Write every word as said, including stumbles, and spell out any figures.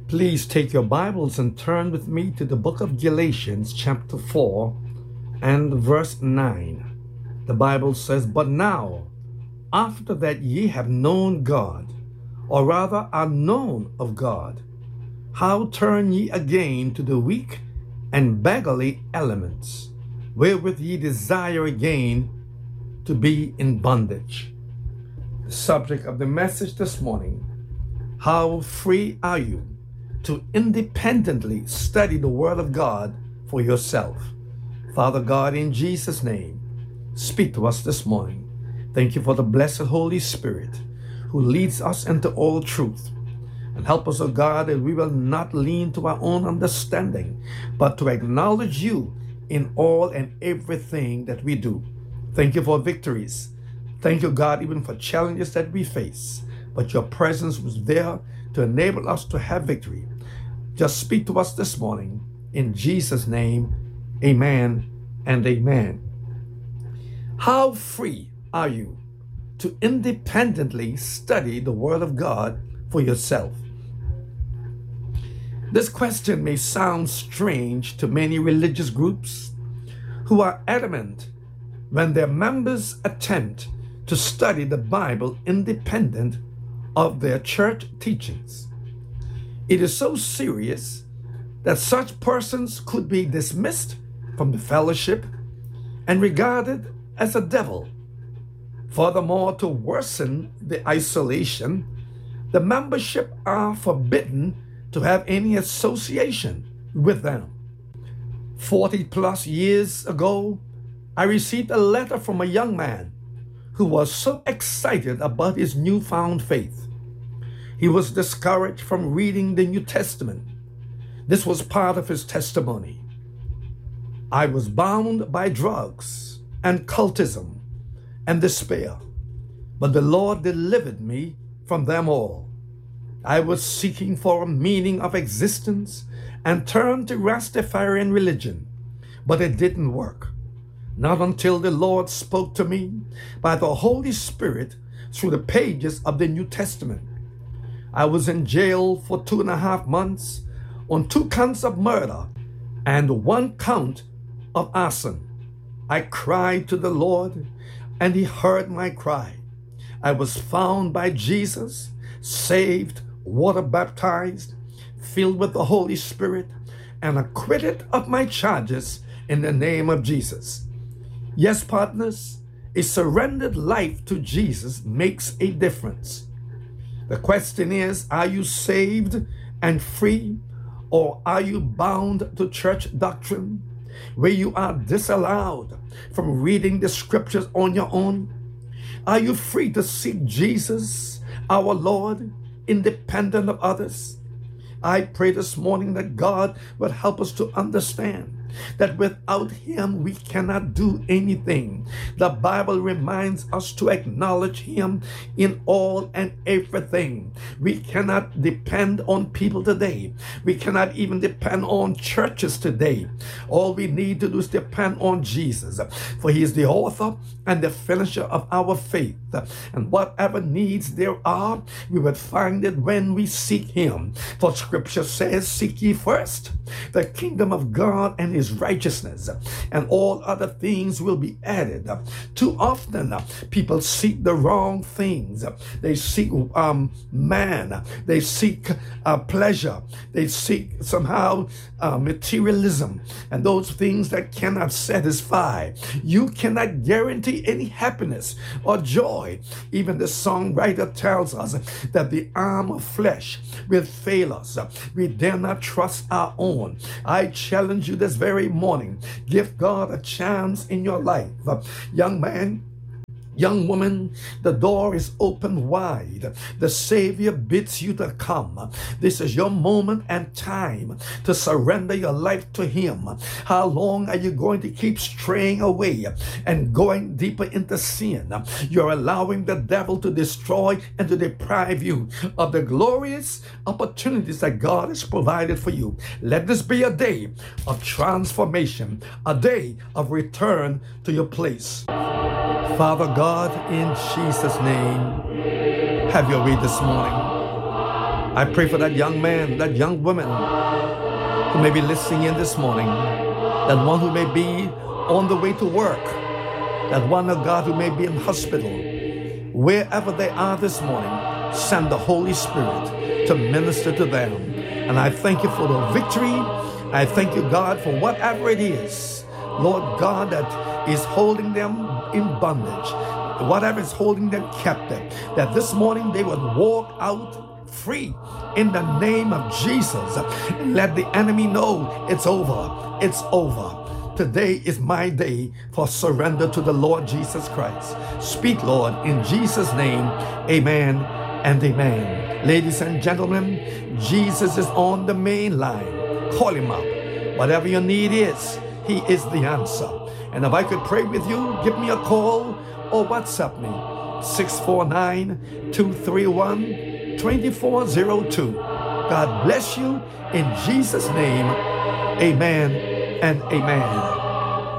Please take your Bibles and turn with me to the book of Galatians chapter four and verse nine. The Bible says, "But now, after that ye have known God, or rather are known of God, how turn ye again to the weak and beggarly elements, wherewith ye desire again to be in bondage?" The subject of the message this morning: how free are you to independently study the Word of God for yourself? Father God, in Jesus' name, speak to us this morning. Thank you for the blessed Holy Spirit who leads us into all truth. And help us, O God, that we will not lean to our own understanding, but to acknowledge you in all and everything that we do. Thank you for victories. Thank you, God, even for challenges that we face. But your presence was there to enable us to have victory. Just speak to us this morning. In Jesus' name, amen and amen. How free are you to independently study the Word of God for yourself? This question may sound strange to many religious groups who are adamant when their members attempt to study the Bible independent of their church teachings. It is so serious that such persons could be dismissed from the fellowship and regarded as a devil. Furthermore, to worsen the isolation, the membership are forbidden to have any association with them. Forty plus years ago, I received a letter from a young man who was so excited about his newfound faith. He was discouraged from reading the New Testament. This was part of his testimony. "I was bound by drugs and cultism and despair, but the Lord delivered me from them all. I was seeking for a meaning of existence and turned to Rastafarian religion, but it didn't work. Not until the Lord spoke to me by the Holy Spirit through the pages of the New Testament. I was in jail for two and a half months on two counts of murder and one count of arson. I cried to the Lord, and he heard my cry. I was found by Jesus, saved, water baptized, filled with the Holy Spirit, and acquitted of my charges in the name of Jesus." Yes, partners, a surrendered life to Jesus makes a difference. The question is, are you saved and free, or are you bound to church doctrine, where you are disallowed from reading the scriptures on your own? Are you free to seek Jesus, our Lord, independent of others? I pray this morning that God will help us to understand that without him we cannot do anything. The Bible reminds us to acknowledge him in all and everything. We cannot depend on people today. We cannot even depend on churches today. All we need to do is depend on Jesus, for he is the author and the finisher of our faith. And whatever needs there are, we will find it when we seek him. For scripture says, "Seek ye first the kingdom of God and his righteousness, and all other things will be added." Too often people seek the wrong things. They seek um, man, they seek uh, pleasure, they seek somehow uh, materialism, and those things that cannot satisfy. You cannot guarantee any happiness or joy. Even the songwriter tells us that the arm of flesh will fail us. We dare not trust our own. I challenge you this very morning. Give God a chance in your life. Young man, young woman, the door is open wide. The Savior bids you to come. This is your moment and time to surrender your life to him. How long are you going to keep straying away and going deeper into sin? You're allowing the devil to destroy and to deprive you of the glorious opportunities that God has provided for you. Let this be a day of transformation, a day of return to your place. Father God, in Jesus' name, have your way this morning. I pray for that young man, that young woman who may be listening in this morning, that one who may be on the way to work, that one, oh God, who may be in hospital. Wherever they are this morning, send the Holy Spirit to minister to them. And I thank you for the victory. I thank you, God, for whatever it is, Lord God, that is holding them in bondage, whatever is holding them captive, that this morning they would walk out free in the name of Jesus. And let the enemy know it's over. It's over. Today is my day for surrender to the Lord Jesus Christ. Speak, Lord, in Jesus' name. Amen and amen. Ladies and gentlemen, Jesus is on the main line. Call him up. Whatever your need is, he is the answer. And if I could pray with you, give me a call or WhatsApp me. six four nine, two three one, two four zero two. God bless you in Jesus' name. Amen and amen.